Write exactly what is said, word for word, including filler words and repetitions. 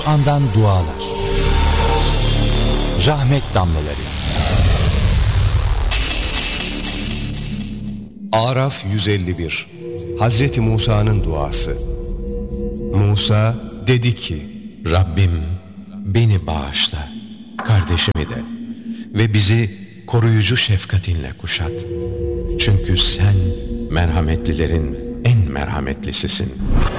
Kur'an'dan dualar. Rahmet damlaları. Araf yüz elli bir. Hazreti Musa'nın duası. Musa dedi ki: Rabbim beni bağışla, kardeşimi de ve bizi koruyucu şefkatinle kuşat. Çünkü sen merhametlilerin en merhametlisisin.